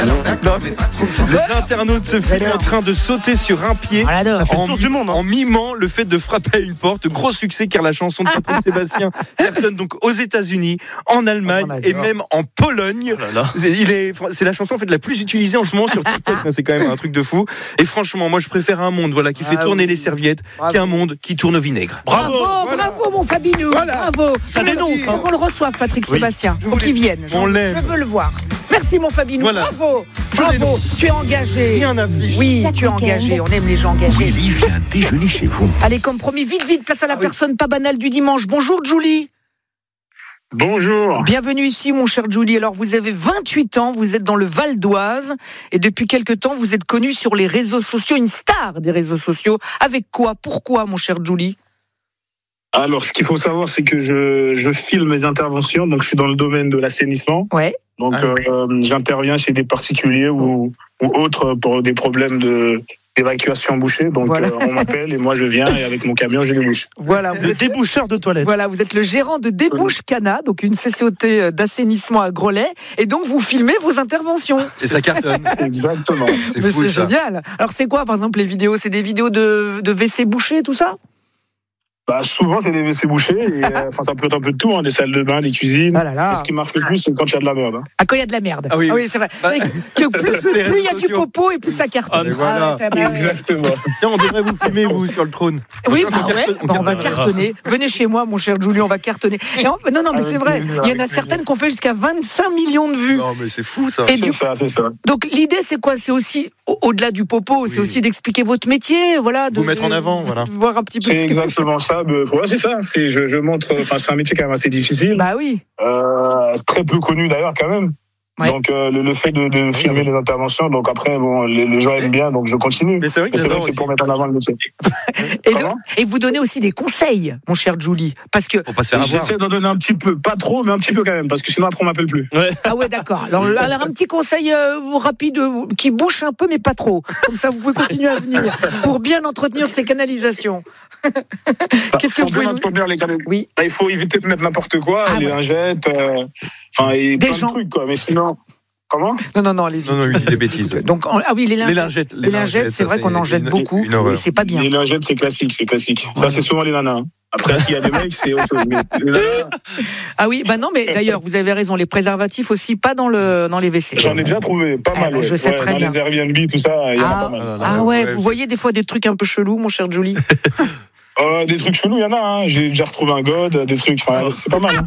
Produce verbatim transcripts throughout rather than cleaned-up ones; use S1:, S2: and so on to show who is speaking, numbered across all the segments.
S1: Non, mais les internautes se filment en train de sauter sur un pied
S2: Ça fait
S1: en,
S2: le tour du monde, hein.
S1: en mimant le fait de frapper à une porte. Gros succès car la chanson de Patrick Sébastien cartonne donc aux États-Unis, en Allemagne
S3: Oh,
S1: et même en Pologne.
S2: Oh là là.
S1: C'est, il est, c'est la chanson en fait la plus utilisée en ce moment sur TikTok. C'est quand même un truc de fou. Et franchement, moi je préfère un monde voilà qui fait
S3: Ah
S1: tourner
S3: oui.
S1: les serviettes
S3: Bravo.
S1: qu'un monde qui tourne au vinaigre.
S3: Bravo,
S1: Voilà.
S3: bravo mon Fabinou,
S1: Voilà.
S3: bravo.
S2: Ça dénonce,
S3: Il faut
S2: hein.
S3: qu'on le reçoive, Patrick
S2: Oui.
S3: Sébastien.
S1: Je
S3: Faut
S1: voulais-
S3: qu'il vienne. Je,
S1: On l'aime.
S3: je veux le voir. Merci mon Fabinou,
S1: Voilà.
S3: bravo,
S1: Je
S3: bravo.
S1: dénonce.
S3: Tu es engagé.
S1: Rien n'affiche.
S3: Oui,
S4: Chaque
S3: tu es
S4: week-end.
S3: engagé. On aime les gens engagés.
S5: Willy vient déjeuner chez vous.
S3: Allez, comme promis, vite, vite, place à la
S1: Ah oui.
S3: personne pas banale du dimanche. Bonjour Julie.
S6: Bonjour.
S3: Bienvenue ici, mon cher Julie. Alors, vous avez vingt-huit ans, vous êtes dans le Val d'Oise et depuis quelque temps, vous êtes connu sur les réseaux sociaux, une star des réseaux sociaux. Avec quoi? Pourquoi, mon cher Julie?
S6: Alors, ce qu'il faut savoir, c'est que je, je filme mes interventions. Donc, je suis dans le domaine de l'assainissement.
S3: Ouais.
S6: Donc,
S1: Ah.
S6: euh, j'interviens chez des particuliers ou, ou autres pour des problèmes de d'évacuation bouchée. Donc,
S3: Voilà.
S6: euh, on m'appelle et moi, je viens et avec mon camion, je les bouche.
S3: Voilà, vous
S2: Le
S3: êtes,
S2: déboucheur de toilettes.
S3: voilà, vous êtes le gérant de Débouche Cana, donc une société d'assainissement à Grelais, et donc vous filmez vos interventions.
S1: Et ça cartonne.
S6: Exactement.
S1: C'est
S3: Mais
S1: fou
S3: c'est
S1: ça.
S3: génial. Alors c'est quoi, par exemple, les vidéos? C'est des vidéos de, de W C bouchés, tout ça?
S6: Bah, souvent, c'est des W C bouchés. Et, euh, enfin, ça peut être un peu de tout, hein, des salles de bain, des cuisines.
S3: Ah là là.
S6: Et ce qui marche le plus, c'est quand il y a de la merde. hein.
S3: Ah, quand il y a de la merde.
S1: Ah oui, oui.
S3: c'est vrai.
S1: Bah,
S3: C'est vrai que plus
S1: c'est les
S3: plus il y a
S1: réseaux
S3: du
S1: sociaux.
S3: popo et plus ça cartonne.
S1: Ah, mais voilà.
S3: ouais, ça va-
S6: Exactement.
S1: Tiens, on devrait vous filmer vous sur le trône.
S3: Oui,
S1: On
S3: bah ouais,
S1: cartonne- on
S3: bah on va
S1: cartonne.
S3: cartonner. Venez chez moi, mon cher Julie, on va cartonner. Et en- non, non, mais
S6: Avec
S3: c'est vrai.
S6: plaisir,
S3: Il y en
S6: avec
S3: a
S6: plaisir.
S3: certaines qui ont fait jusqu'à vingt-cinq millions de vues.
S1: Non mais c'est fou ça.
S3: Et
S6: C'est
S3: du-
S6: ça, c'est ça.
S3: Donc l'idée, c'est quoi? C'est aussi, au- au-delà du popo, c'est
S1: Oui.
S3: aussi d'expliquer votre métier, voilà, de
S1: Vous mettre en
S3: de-
S1: avant, voilà.
S3: de voir un petit peu.
S6: C'est
S3: ce que-
S6: exactement ça. Mais, ouais, c'est ça. C'est, je, je montre. Enfin, c'est un métier quand même assez difficile.
S3: Bah oui.
S6: Euh, c'est très peu connu d'ailleurs quand même.
S3: Ouais.
S6: Donc euh, le, le fait de, de filmer les interventions, donc après bon, les, les gens aiment bien, donc je continue.
S1: Mais c'est vrai que
S6: Mais c'est vrai
S1: j'adore
S6: que c'est
S1: aussi.
S6: pour mettre en avant le métier.
S3: Et, donc-
S6: Comment
S3: et vous donnez aussi des conseils, mon cher Julie, parce que
S1: Faut pas se faire avoir.
S6: J'essaie d'en donner un petit peu, pas trop, mais un petit peu quand même, parce que sinon après on m'appelle plus.
S3: ah ouais d'accord. Alors, alors un petit conseil euh, rapide euh, qui bouche un peu mais pas trop. Comme ça vous pouvez continuer à venir pour bien entretenir ces canalisations. Qu'est-ce que
S6: Pour
S3: vous pouvez
S6: bien
S3: nous...
S6: entretenir les canaux.
S3: Oui.
S6: Bah, il faut éviter de mettre n'importe quoi,
S3: Ah
S6: les
S3: ouais.
S6: lingettes, euh, enfin et
S3: Des
S6: plein
S3: gens.
S6: de trucs quoi. Mais sinon, comment
S3: Non non non allez-y.
S1: Non non, il dit des bêtises.
S3: Donc en- ah oui les
S1: Les
S3: lingettes.
S1: lingettes,
S3: Les lingettes, c'est
S1: ça,
S3: vrai qu'on en jette
S1: une-
S3: beaucoup,
S1: Une horreur.
S3: mais c'est pas bien.
S6: Les lingettes, c'est classique, c'est classique.
S3: Voilà.
S6: Ça, c'est souvent les nanas. hein. Après, s'il y a des mecs, c'est autre chose. Mais les nanas,
S3: Ah oui bah non mais d'ailleurs vous avez raison, les préservatifs aussi pas dans le dans les W C.
S6: j'en ai déjà trouvé pas
S3: Ah,
S6: mal.
S3: bah,
S6: ouais.
S3: je sais
S6: Ouais,
S3: très
S6: dans
S3: bien.
S6: les Airbnb, tout ça, il y en a
S3: Ah,
S6: pas mal.
S1: là là.
S3: ah ouais,
S1: Ouais,
S3: vous
S1: c'est-
S3: voyez des fois des trucs un peu chelous, mon cher Julie.
S6: Euh, des trucs chelous, il y en a. Hein. J'ai déjà retrouvé un god, des trucs. Enfin, c'est pas mal. hein.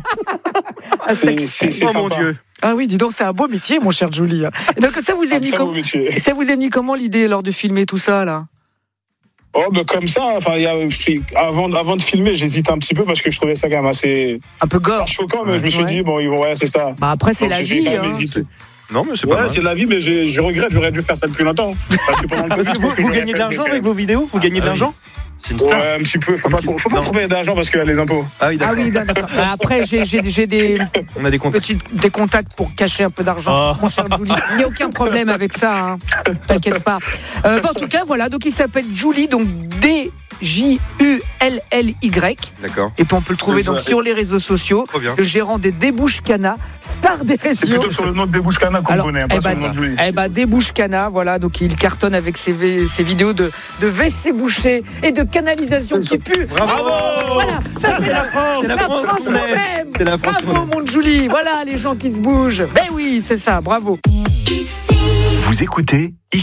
S3: Ah,
S6: C'est,
S3: c'est-
S6: c'est, c'est
S1: Oh mon
S6: sympa.
S1: Dieu.
S3: ah oui, dis donc, c'est un beau métier, mon cher Julie. Et donc ça vous est
S6: Un
S3: venu
S6: très
S3: comme
S6: beau métier.
S3: ça vous est venu comment l'idée lors de filmer tout ça là?
S6: Oh, ben comme ça. Enfin, il y a, avant, avant de filmer, j'hésitais un petit peu parce que je trouvais ça quand même assez
S3: Un peu gore.
S6: pas choquant, mais je me suis
S3: Ouais.
S6: dit bon, ils vont, ouais, c'est ça.
S3: Bah après c'est
S6: Donc,
S3: la
S6: j'ai
S3: vie.
S6: quand même
S3: hein.
S6: hésité.
S1: Non mais c'est pas
S6: Ouais,
S1: mal.
S6: c'est la vie, mais j'ai- je regrette, j'aurais dû faire ça depuis longtemps. Parce que pendant le
S1: Parce
S6: Covid,
S1: que
S6: je
S1: vous,
S6: pense que
S1: vous
S6: j'aurais
S1: gagnez de
S6: fait
S1: l'argent
S6: des-
S1: avec vos vidéos? Vous gagnez de
S2: Ah oui.
S1: l'argent? C'est une star.
S6: Ouais, un petit peu. Faut pas, trop, faut pas
S1: Non.
S6: trouver d'argent parce qu'il y a les impôts.
S1: Ah oui
S3: Ah
S1: d'accord.
S3: oui, d'accord. Bah, après j'ai j'ai j'ai des
S1: On a des comptes.
S3: petits des contacts pour cacher un peu d'argent,
S2: Ah.
S3: mon cher Julie. Il n'y a aucun problème avec ça. Hein. T'inquiète pas. Euh, bah, en tout cas voilà, donc il s'appelle Julie, donc D J U L L Y.
S1: D'accord.
S3: Et puis on peut le trouver
S6: C'est ça.
S3: donc sur les réseaux sociaux.
S1: Trop bien.
S3: Le gérant des Débouches Cana, star des
S6: C'est
S3: réseaux.
S6: plutôt sur le nom de Débouche Cana qu'on
S3: Alors,
S6: connaît, hein,
S3: eh
S6: pas sur
S3: ben,
S6: le nom de Julie.
S3: Eh ben, Débouche Cana, voilà, donc il cartonne avec ses, v- ses vidéos de, de W C bouchées et de canalisation qui pue.
S1: Bravo.
S3: Voilà, ça,
S1: Ça,
S3: c'est la France,
S1: c'est la France
S3: France
S1: qu'on
S3: qu'on
S1: aime.
S3: aime.
S1: C'est la France qu'on
S3: Bravo, mon Julie, voilà les gens qui se bougent. Ben oui, c'est ça, bravo.
S5: Vous écoutez ici.